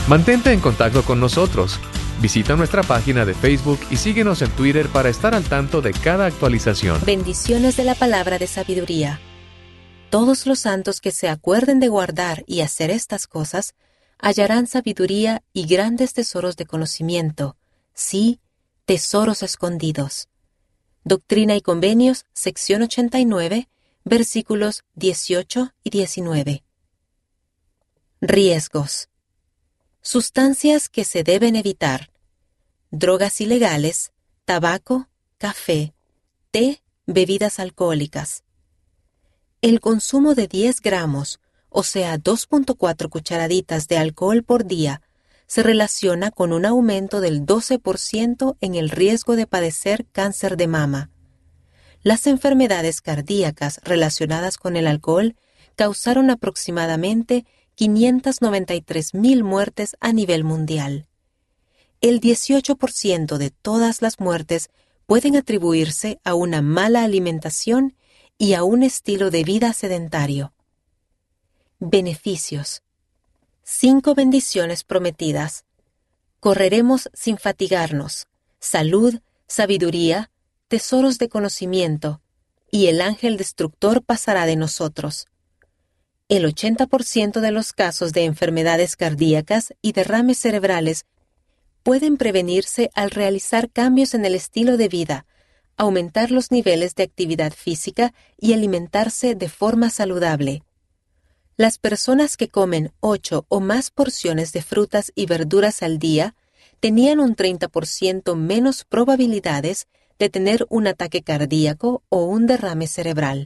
Mantente en contacto con nosotros. Visita nuestra página de Facebook y síguenos en Twitter para estar al tanto de cada actualización. Bendiciones de la palabra de sabiduría. Todos los santos que se acuerden de guardar y hacer estas cosas, hallarán sabiduría y grandes tesoros de conocimiento, sí, tesoros escondidos. Doctrina y Convenios, sección 89, versículos 18 y 19. Riesgos. Sustancias que se deben evitar. Drogas ilegales, tabaco, café, té, bebidas alcohólicas. El consumo de 10 gramos, o sea 2.4 cucharaditas de alcohol por día, se relaciona con un aumento del 12% en el riesgo de padecer cáncer de mama. Las enfermedades cardíacas relacionadas con el alcohol causaron aproximadamente 593,000 muertes a nivel mundial. El 18% de todas las muertes pueden atribuirse a una mala alimentación y a un estilo de vida sedentario. Beneficios. 5 bendiciones prometidas. Correremos sin fatigarnos. Salud, sabiduría, tesoros de conocimiento, y el ángel destructor pasará de nosotros. El 80% de los casos de enfermedades cardíacas y derrames cerebrales pueden prevenirse al realizar cambios en el estilo de vida, aumentar los niveles de actividad física y alimentarse de forma saludable. Las personas que comen 8 o más porciones de frutas y verduras al día tenían un 30% menos probabilidades de tener un ataque cardíaco o un derrame cerebral.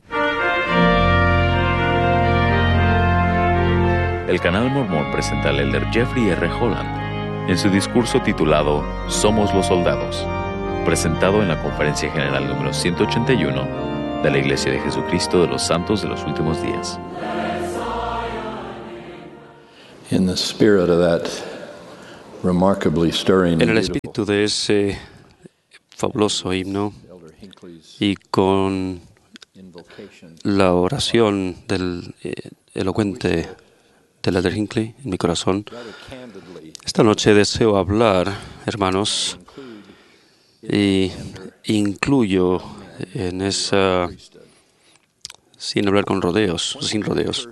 El Canal Mormón presenta al elder Jeffrey R. Holland en su discurso titulado Somos los Soldados, presentado en la Conferencia General número 181 de la Iglesia de Jesucristo de los Santos de los Últimos Días. En el espíritu de ese fabuloso himno y con la oración del elocuente del elder Hinckley en mi corazón, esta noche deseo hablar, hermanos, y incluyo en esa, sin hablar con rodeos, sin rodeos,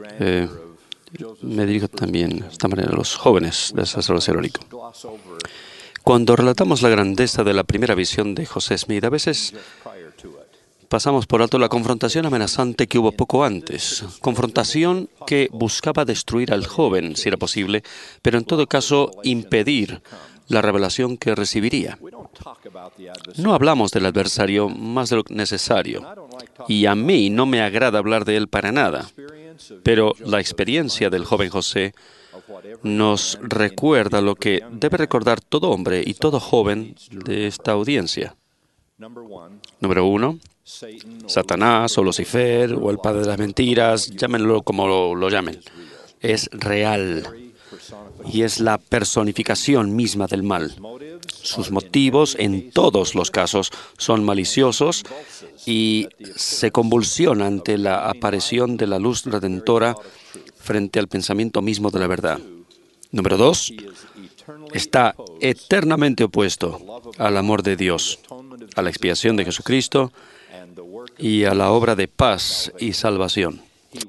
me dirijo también de esta manera a los jóvenes del sacerdocio heroico. Cuando relatamos la grandeza de la primera visión de José Smith, a veces pasamos por alto la confrontación amenazante que hubo poco antes. Confrontación que buscaba destruir al joven, si era posible, pero en todo caso impedir la revelación que recibiría. No hablamos del adversario más de lo necesario, y a mí no me agrada hablar de él para nada, pero la experiencia del joven José nos recuerda lo que debe recordar todo hombre y todo joven de esta audiencia. Número 1, Satanás o Lucifer o el padre de las mentiras, llámenlo como lo llamen, es real y es la personificación misma del mal. Sus motivos, en todos los casos, son maliciosos y se convulsiona ante la aparición de la luz redentora frente al pensamiento mismo de la verdad. Número 2, está eternamente opuesto al amor de Dios, a la expiación de Jesucristo y a la obra de paz y salvación.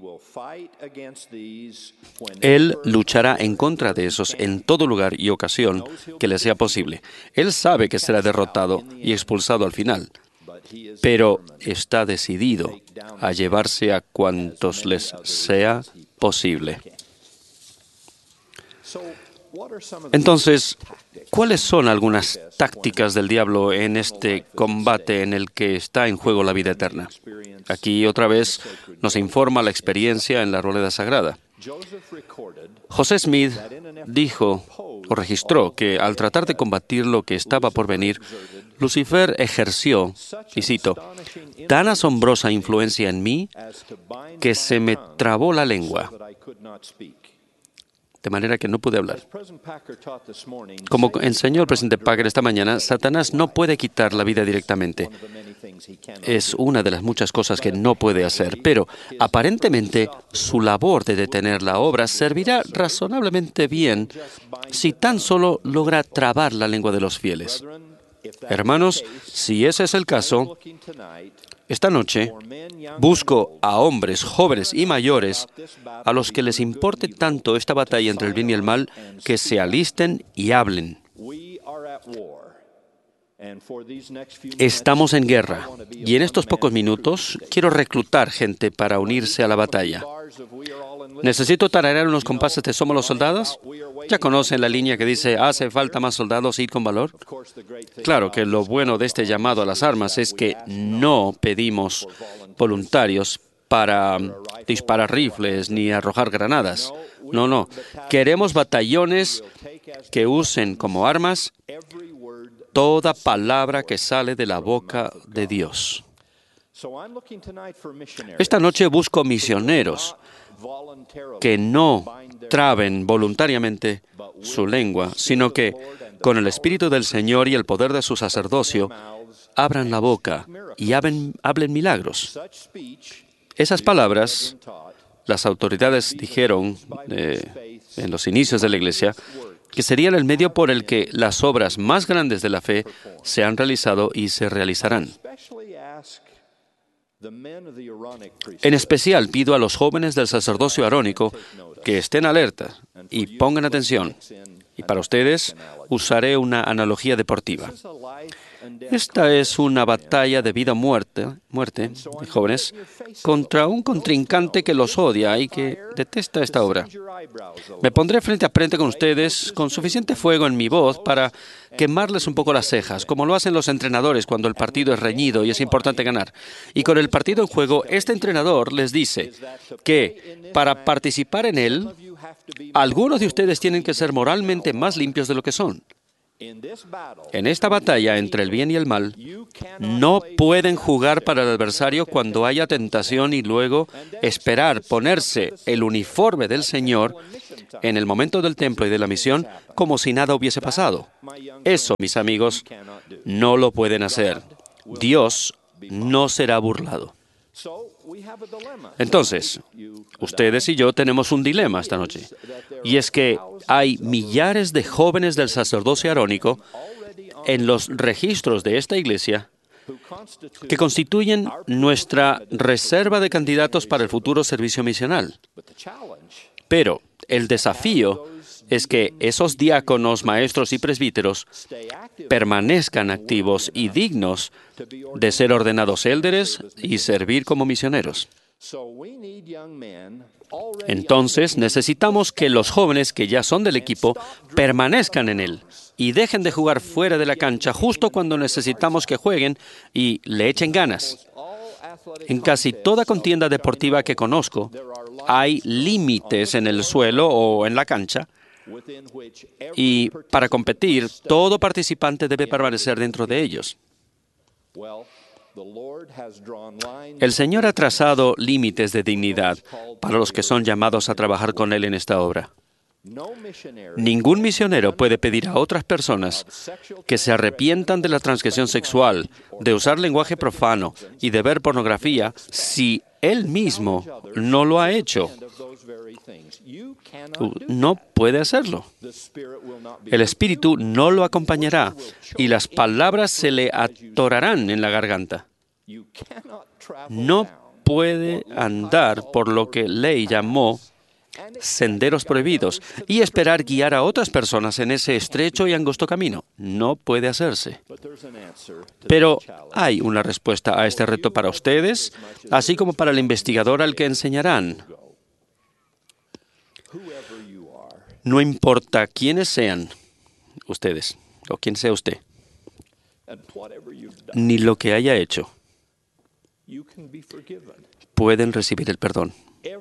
Él luchará en contra de esos en todo lugar y ocasión que le sea posible. Él sabe que será derrotado y expulsado al final, pero está decidido a llevarse a cuantos les sea posible. Entonces, ¿cuáles son algunas tácticas del diablo en este combate en el que está en juego la vida eterna? Aquí otra vez nos informa la experiencia en la arboleda sagrada. José Smith dijo o registró que al tratar de combatir lo que estaba por venir, Lucifer ejerció, y cito, tan asombrosa influencia en mí que se me trabó la lengua. de manera que no pude hablar. Como enseñó el presidente Packer esta mañana, Satanás no puede quitar la vida directamente. Es una de las muchas cosas que no puede hacer, pero aparentemente su labor de detener la obra servirá razonablemente bien si tan solo logra trabar la lengua de los fieles. Hermanos, si ese es el caso, esta noche busco a hombres, jóvenes y mayores a los que les importe tanto esta batalla entre el bien y el mal, que se alisten y hablen. Estamos en guerra y en estos pocos minutos quiero reclutar gente para unirse a la batalla. ¿Necesito tararear unos compases de Somos los Soldados? ¿Ya conocen la línea que dice, hace falta más soldados, id con valor? Claro que lo bueno de este llamado a las armas es que no pedimos voluntarios para disparar rifles ni arrojar granadas. No. Queremos batallones que usen como armas toda palabra que sale de la boca de Dios. Esta noche busco misioneros que no traben voluntariamente su lengua, sino que, con el Espíritu del Señor y el poder de su sacerdocio, abran la boca y hablen milagros. Esas palabras, las autoridades dijeron en los inicios de la Iglesia, que serían el medio por el que las obras más grandes de la fe se han realizado y se realizarán. En especial pido a los jóvenes del sacerdocio arónico que estén alerta y pongan atención. Y para ustedes usaré una analogía deportiva. Esta es una batalla de vida o muerte, jóvenes, contra un contrincante que los odia y que detesta esta obra. Me pondré frente a frente con ustedes con suficiente fuego en mi voz para quemarles un poco las cejas, como lo hacen los entrenadores cuando el partido es reñido y es importante ganar. Y con el partido en juego, este entrenador les dice que para participar en él, algunos de ustedes tienen que ser moralmente más limpios de lo que son. En esta batalla entre el bien y el mal, no pueden jugar para el adversario cuando haya tentación y luego esperar ponerse el uniforme del Señor en el momento del templo y de la misión como si nada hubiese pasado. Eso, mis amigos, no lo pueden hacer. Dios no será burlado. Entonces, ustedes y yo tenemos un dilema esta noche, y es que hay millares de jóvenes del sacerdocio arónico en los registros de esta iglesia que constituyen nuestra reserva de candidatos para el futuro servicio misional. Pero el desafío es que esos diáconos, maestros y presbíteros permanezcan activos y dignos de ser ordenados élderes y servir como misioneros. Entonces, necesitamos que los jóvenes que ya son del equipo permanezcan en él y dejen de jugar fuera de la cancha justo cuando necesitamos que jueguen y le echen ganas. En casi toda contienda deportiva que conozco, hay límites en el suelo o en la cancha, y para competir, todo participante debe permanecer dentro de ellos. El Señor ha trazado límites de dignidad para los que son llamados a trabajar con Él en esta obra. Ningún misionero puede pedir a otras personas que se arrepientan de la transgresión sexual, de usar lenguaje profano y de ver pornografía si él mismo no lo ha hecho. No puede hacerlo. El Espíritu no lo acompañará y las palabras se le atorarán en la garganta. No puede andar por lo que Ley llamó senderos prohibidos y esperar guiar a otras personas en ese estrecho y angosto camino. No puede hacerse. Pero hay una respuesta a este reto para ustedes, así como para el investigador al que enseñarán. No importa quiénes sean ustedes, o quién sea usted, ni lo que haya hecho, pueden recibir el perdón.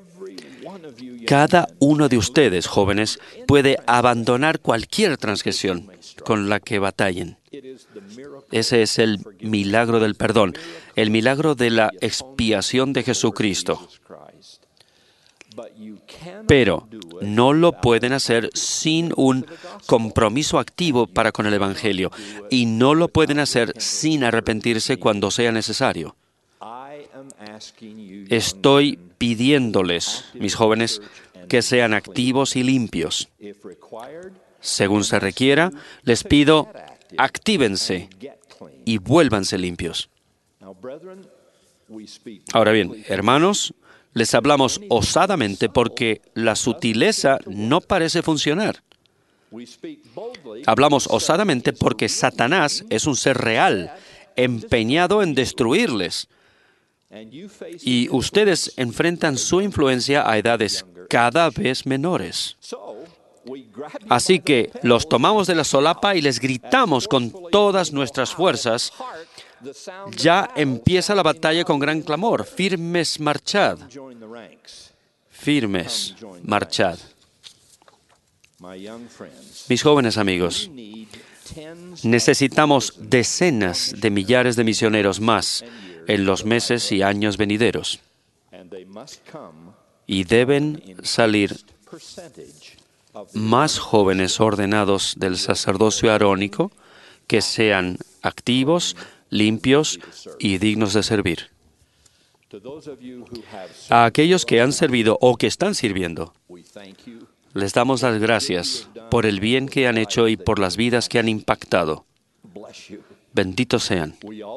Cada uno de ustedes, jóvenes, puede abandonar cualquier transgresión con la que batallen. Ese es el milagro del perdón, el milagro de la expiación de Jesucristo. Pero no lo pueden hacer sin un compromiso activo para con el Evangelio, y no lo pueden hacer sin arrepentirse cuando sea necesario. Estoy pidiéndoles, mis jóvenes, que sean activos y limpios. Según se requiera, les pido, actívense y vuélvanse limpios. Ahora bien, hermanos, les hablamos osadamente porque la sutileza no parece funcionar. Hablamos osadamente porque Satanás es un ser real, empeñado en destruirles. Y ustedes enfrentan su influencia a edades cada vez menores. Así que los tomamos de la solapa y les gritamos con todas nuestras fuerzas: ya empieza la batalla con gran clamor. Firmes marchad. Firmes marchad. Mis jóvenes amigos, necesitamos decenas de millares de misioneros más en los meses y años venideros. Y deben salir más jóvenes ordenados del sacerdocio arónico que sean activos, limpios y dignos de servir. A aquellos que han servido o que están sirviendo, les damos las gracias por el bien que han hecho y por las vidas que han impactado. Benditos sean.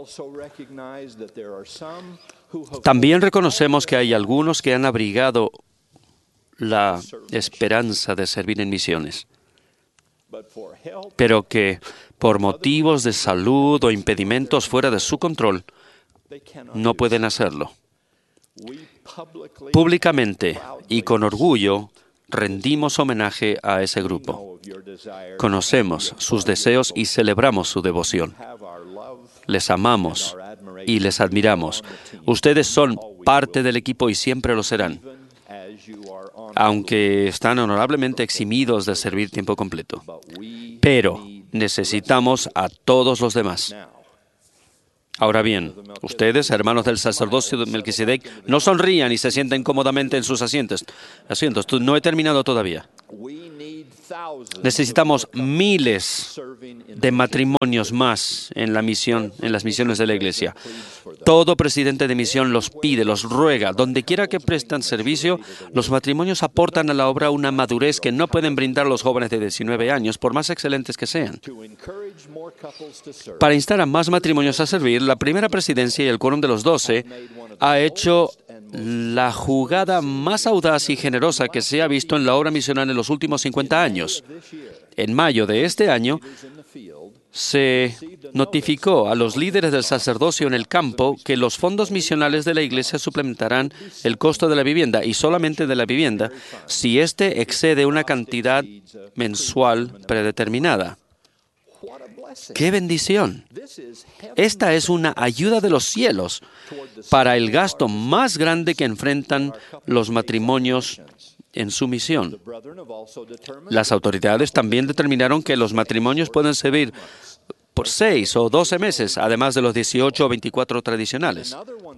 También reconocemos que hay algunos que han abrigado la esperanza de servir en misiones, pero que por motivos de salud o impedimentos fuera de su control no pueden hacerlo. Públicamente y con orgullo rendimos homenaje a ese grupo. Conocemos sus deseos y celebramos su devoción. Les amamos y les admiramos. Ustedes son parte del equipo y siempre lo serán, aunque están honorablemente eximidos de servir tiempo completo. Pero necesitamos a todos los demás. Ahora bien, ustedes, hermanos del sacerdocio de Melquisedec, no sonrían y se sienten cómodamente en sus asientos. No he terminado todavía. Necesitamos miles de matrimonios más en las misiones de la Iglesia. Todo presidente de misión los pide, los ruega. Donde quiera que prestan servicio, los matrimonios aportan a la obra una madurez que no pueden brindar los jóvenes de 19 años, por más excelentes que sean. Para instar a más matrimonios a servir, la primera presidencia y el quórum de los 12 ha hecho la jugada más audaz y generosa que se ha visto en la obra misional en los últimos 50 años. En mayo de este año, se notificó a los líderes del sacerdocio en el campo que los fondos misionales de la Iglesia suplementarán el costo de la vivienda, y solamente de la vivienda, si éste excede una cantidad mensual predeterminada. ¡Qué bendición! Esta es una ayuda de los cielos para el gasto más grande que enfrentan los matrimonios en su misión. Las autoridades también determinaron que los matrimonios pueden servir por 6 o 12 meses, además de los 18 o 24 tradicionales.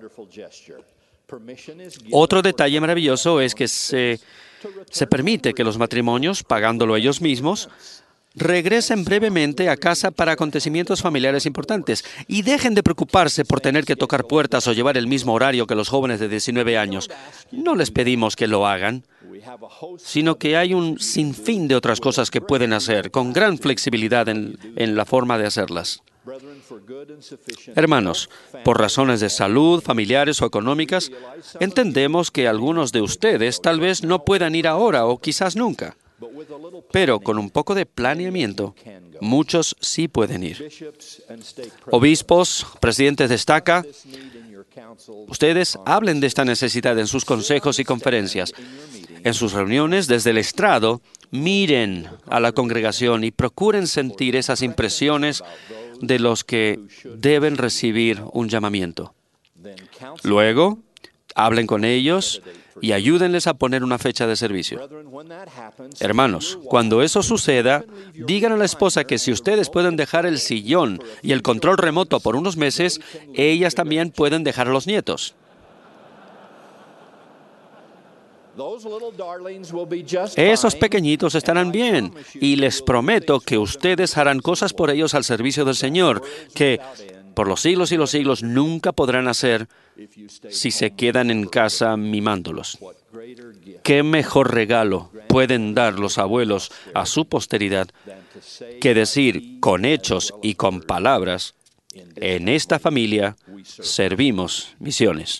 Otro detalle maravilloso es que se permite que los matrimonios, pagándolo ellos mismos, regresen brevemente a casa para acontecimientos familiares importantes y dejen de preocuparse por tener que tocar puertas o llevar el mismo horario que los jóvenes de 19 años. No les pedimos que lo hagan, sino que hay un sinfín de otras cosas que pueden hacer, con gran flexibilidad en la forma de hacerlas. Hermanos, por razones de salud, familiares o económicas, entendemos que algunos de ustedes tal vez no puedan ir ahora o quizás nunca. Pero con un poco de planeamiento, muchos sí pueden ir. Obispos, presidentes de estaca, ustedes hablen de esta necesidad en sus consejos y conferencias. En sus reuniones desde el estrado, miren a la congregación y procuren sentir esas impresiones de los que deben recibir un llamamiento. Luego, hablen con ellos y ayúdenles a poner una fecha de servicio. Hermanos, cuando eso suceda, digan a la esposa que si ustedes pueden dejar el sillón y el control remoto por unos meses, ellas también pueden dejar a los nietos. Esos pequeñitos estarán bien y les prometo que ustedes harán cosas por ellos al servicio del Señor que por los siglos y los siglos nunca podrán hacer si se quedan en casa mimándolos. ¿Qué mejor regalo pueden dar los abuelos a su posteridad que decir con hechos y con palabras, en esta familia servimos misiones?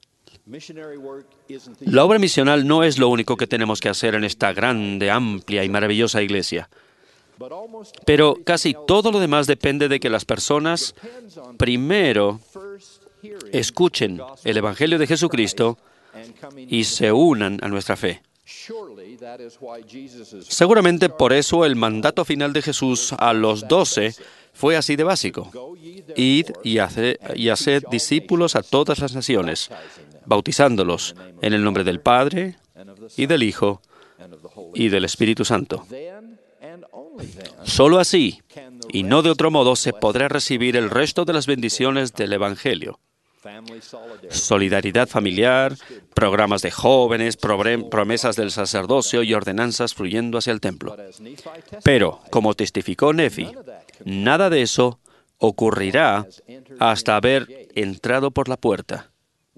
La obra misional no es lo único que tenemos que hacer en esta grande, amplia y maravillosa iglesia. Pero casi todo lo demás depende de que las personas primero escuchen el Evangelio de Jesucristo y se unan a nuestra fe. Seguramente por eso el mandato final de Jesús a los 12 fue así de básico. Id y haced discípulos a todas las naciones, bautizándolos en el nombre del Padre, y del Hijo, y del Espíritu Santo. Solo así, y no de otro modo, se podrá recibir el resto de las bendiciones del Evangelio. Solidaridad familiar, programas de jóvenes, promesas del sacerdocio y ordenanzas fluyendo hacia el templo. Pero, como testificó Nefi, nada de eso ocurrirá hasta haber entrado por la puerta.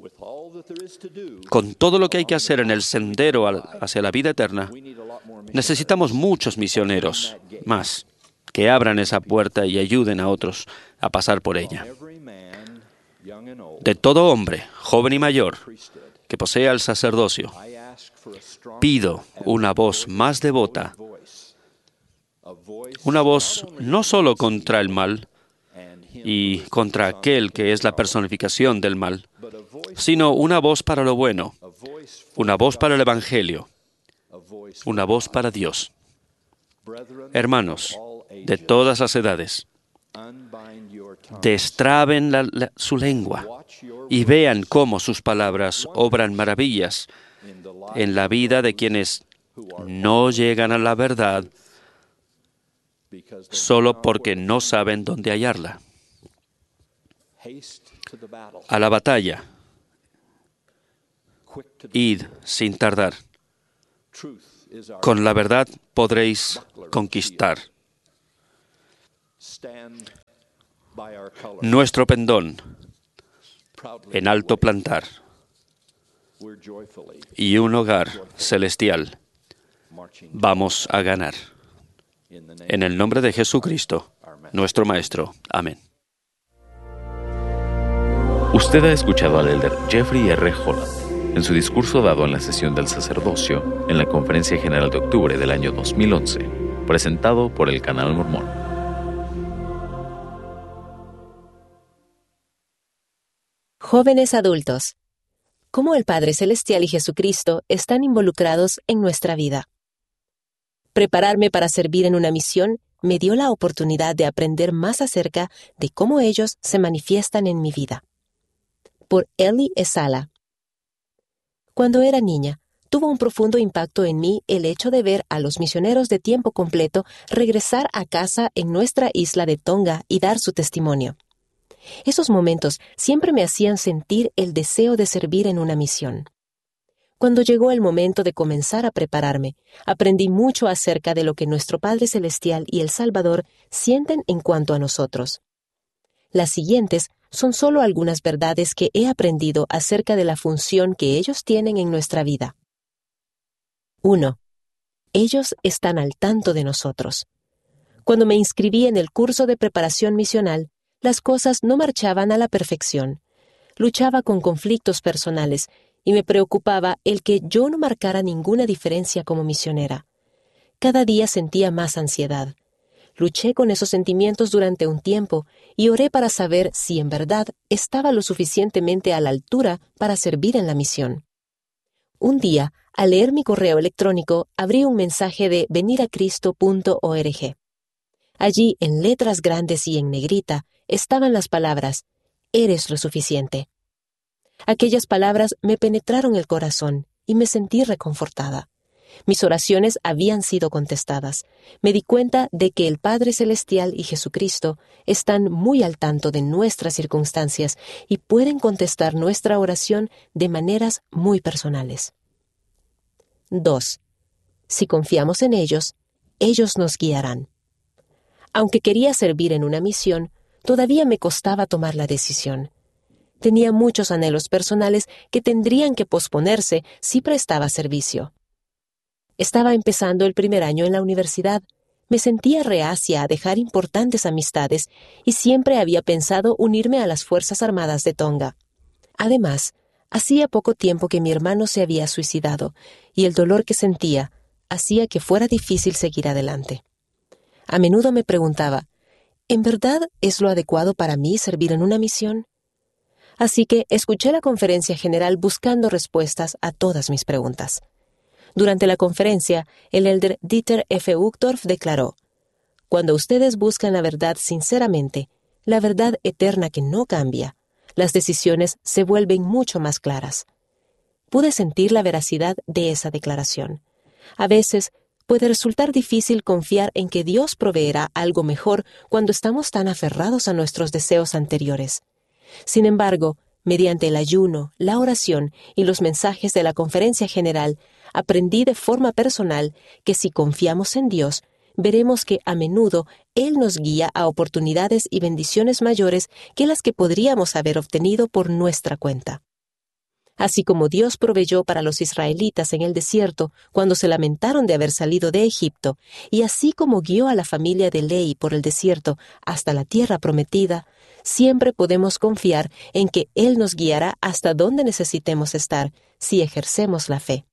Con todo lo que hay que hacer en el sendero hacia la vida eterna, necesitamos muchos misioneros más que abran esa puerta y ayuden a otros a pasar por ella. De todo hombre, joven y mayor, que posea el sacerdocio, pido una voz más devota, una voz no solo contra el mal y contra aquel que es la personificación del mal, sino una voz para lo bueno, una voz para el Evangelio, una voz para Dios. Hermanos, de todas las edades, destraben su lengua y vean cómo sus palabras obran maravillas en la vida de quienes no llegan a la verdad solo porque no saben dónde hallarla. A la batalla, id sin tardar. Con la verdad podréis conquistar. Nuestro pendón en alto plantar y un hogar celestial vamos a ganar. En el nombre de Jesucristo, nuestro Maestro. Amén. Usted ha escuchado al elder Jeffrey R. Holland en su discurso dado en la sesión del sacerdocio en la Conferencia General de octubre del año 2011, presentado por el Canal Mormón. Jóvenes adultos, ¿cómo el Padre Celestial y Jesucristo están involucrados en nuestra vida? Prepararme para servir en una misión me dio la oportunidad de aprender más acerca de cómo ellos se manifiestan en mi vida. Por Ellie Esala. Cuando era niña, tuvo un profundo impacto en mí el hecho de ver a los misioneros de tiempo completo regresar a casa en nuestra isla de Tonga y dar su testimonio. Esos momentos siempre me hacían sentir el deseo de servir en una misión. Cuando llegó el momento de comenzar a prepararme, aprendí mucho acerca de lo que nuestro Padre Celestial y el Salvador sienten en cuanto a nosotros. Las siguientes son solo algunas verdades que he aprendido acerca de la función que ellos tienen en nuestra vida. 1. Ellos están al tanto de nosotros. Cuando me inscribí en el curso de preparación misional, las cosas no marchaban a la perfección. Luchaba con conflictos personales y me preocupaba el que yo no marcara ninguna diferencia como misionera. Cada día sentía más ansiedad. Luché con esos sentimientos durante un tiempo y oré para saber si en verdad estaba lo suficientemente a la altura para servir en la misión. Un día, al leer mi correo electrónico, abrí un mensaje de veniracristo.org. Allí, en letras grandes y en negrita, estaban las palabras, «Eres lo suficiente». Aquellas palabras me penetraron el corazón y me sentí reconfortada. Mis oraciones habían sido contestadas. Me di cuenta de que el Padre Celestial y Jesucristo están muy al tanto de nuestras circunstancias y pueden contestar nuestra oración de maneras muy personales. 2. Si confiamos en ellos, ellos nos guiarán. Aunque quería servir en una misión, todavía me costaba tomar la decisión. Tenía muchos anhelos personales que tendrían que posponerse si prestaba servicio. Estaba empezando el primer año en la universidad. Me sentía reacia a dejar importantes amistades y siempre había pensado unirme a las Fuerzas Armadas de Tonga. Además, hacía poco tiempo que mi hermano se había suicidado y el dolor que sentía hacía que fuera difícil seguir adelante. A menudo me preguntaba, ¿en verdad es lo adecuado para mí servir en una misión? Así que escuché la conferencia general buscando respuestas a todas mis preguntas. Durante la conferencia, el elder Dieter F. Uchtdorf declaró, «Cuando ustedes buscan la verdad sinceramente, la verdad eterna que no cambia, las decisiones se vuelven mucho más claras». Pude sentir la veracidad de esa declaración. A veces, puede resultar difícil confiar en que Dios proveerá algo mejor cuando estamos tan aferrados a nuestros deseos anteriores. Sin embargo, mediante el ayuno, la oración y los mensajes de la conferencia general, aprendí de forma personal que si confiamos en Dios, veremos que a menudo Él nos guía a oportunidades y bendiciones mayores que las que podríamos haber obtenido por nuestra cuenta. Así como Dios proveyó para los israelitas en el desierto cuando se lamentaron de haber salido de Egipto, y así como guió a la familia de Leí por el desierto hasta la tierra prometida, siempre podemos confiar en que Él nos guiará hasta donde necesitemos estar si ejercemos la fe.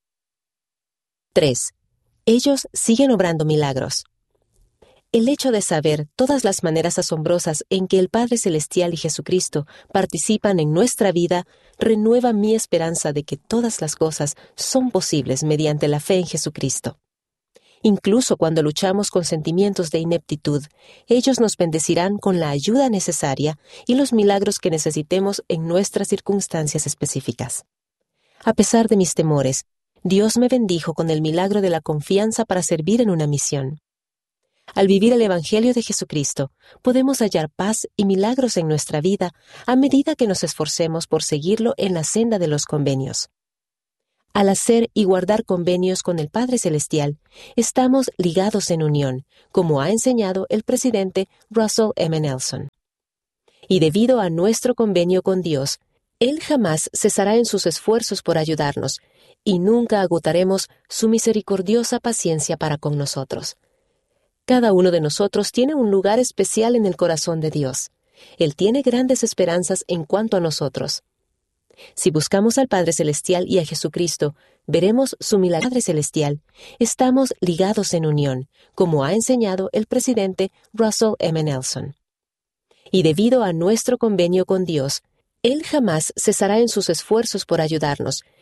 3. Ellos siguen obrando milagros. El hecho de saber todas las maneras asombrosas en que el Padre Celestial y Jesucristo participan en nuestra vida renueva mi esperanza de que todas las cosas son posibles mediante la fe en Jesucristo. Incluso cuando luchamos con sentimientos de ineptitud, ellos nos bendecirán con la ayuda necesaria y los milagros que necesitemos en nuestras circunstancias específicas. A pesar de mis temores, Dios me bendijo con el milagro de la confianza para servir en una misión. Al vivir el Evangelio de Jesucristo, podemos hallar paz y milagros en nuestra vida a medida que nos esforcemos por seguirlo en la senda de los convenios. Al hacer y guardar convenios con el Padre Celestial, estamos ligados en unión, como ha enseñado el presidente Russell M. Nelson. Y debido a nuestro convenio con Dios, Él jamás cesará en sus esfuerzos por ayudarnos, y nunca agotaremos su misericordiosa paciencia para con nosotros. Cada uno de nosotros tiene un lugar especial en el corazón de Dios. Él tiene grandes esperanzas en cuanto a nosotros. Si buscamos al Padre Celestial y a Jesucristo, veremos su milagro. Padre Celestial, estamos ligados en unión, como ha enseñado el presidente Russell M. Nelson. Y debido a nuestro convenio con Dios, Él jamás cesará en sus esfuerzos por ayudarnos,